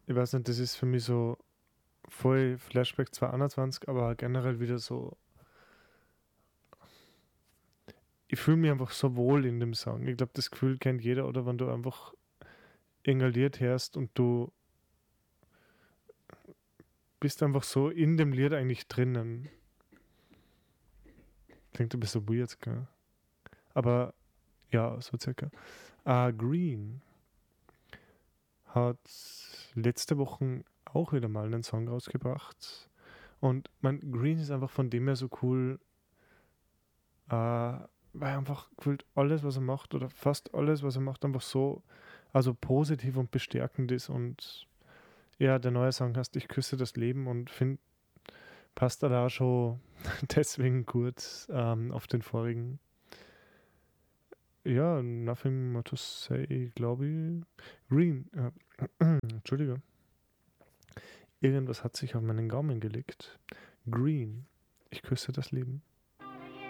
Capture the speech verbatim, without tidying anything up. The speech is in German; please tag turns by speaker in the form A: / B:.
A: ich weiß nicht, das ist für mich so voll Flashback zwanzig einundzwanzig, aber generell wieder so, ich fühle mich einfach so wohl in dem Song. Ich glaube, das Gefühl kennt jeder, oder wenn du einfach irgendein Lied hörst und du bist einfach so in dem Lied eigentlich drinnen. Klingt ein bisschen weird, gell? Aber ja, so circa. Uh, Green hat letzte Woche auch wieder mal einen Song rausgebracht. Und mein Green ist einfach von dem her so cool, äh, weil er einfach gefühlt alles, was er macht, oder fast alles, was er macht, einfach so, also positiv und bestärkend ist. Und ja, der neue Song heißt Ich küsse das Leben und finde, passt da auch schon deswegen gut ähm, auf den vorigen. Ja, nothing more to say, glaube ich. Green, äh, Entschuldige. Irgendwas hat sich auf meinen Gaumen gelegt. Green, ich küsse das Leben.